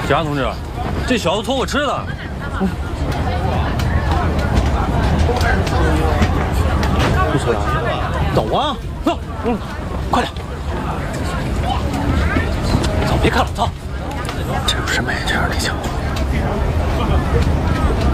警察同志，这小子托我吃的。不出来，走啊！走，快点，走，别看了，走。这有什么呀？这样的小子。